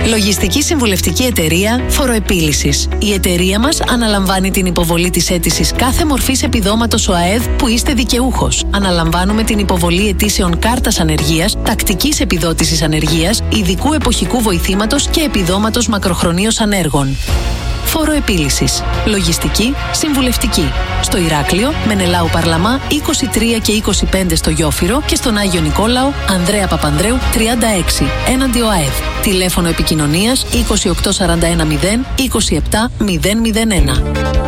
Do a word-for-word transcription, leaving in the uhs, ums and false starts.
Λογιστική συμβουλευτική εταιρεία Φοροεπίλυσης. Η εταιρεία μας αναλαμβάνει την υποβολή της αίτησης κάθε μορφής επιδόματος ΟΑΕΔ που είστε δικαιούχος. Αναλαμβάνουμε την υποβολή αιτήσεων κάρτας ανεργίας, τακτικής επιδότησης ανεργίας, ειδικού εποχικού βοηθήματος και επιδόματος μακροχρονίως ανέργων. Φοροεπίλυσης. Λογιστική συμβουλευτική. Στο Ηράκλειο, Μενελάου Παρλαμά είκοσι τρία και είκοσι πέντε στο Γιόφυρο και στον Άγιο Νικόλαο, Ανδρέα Παπανδρέου τριάντα έξι, έναντι ΟΑΕΔ. Τηλέφωνο επικοινωνίας είκοσι οκτώ σαράντα ένα μηδέν είκοσι επτά μηδέν μηδέν ένα.